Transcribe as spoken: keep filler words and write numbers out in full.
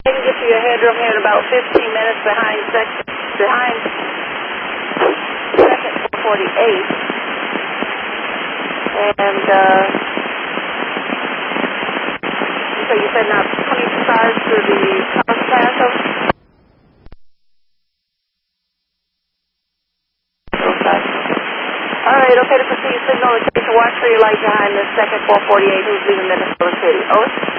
I can get to your headroom here in about fifteen minutes behind section, behind second forty-eight. And, uh, so you said now twenty cars to the Thomas Paso? Okay. All right, okay to proceed. Signal location. Watch for your light behind the second four forty-eight who's leaving Minnesota City. Over.